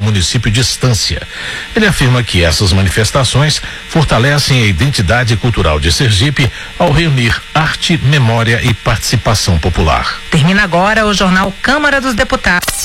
município de Estância. Ele afirma que essas manifestações fortalecem a identidade cultural de Sergipe ao reunir arte, memória e participação popular. Termina agora o Jornal Câmara dos Deputados.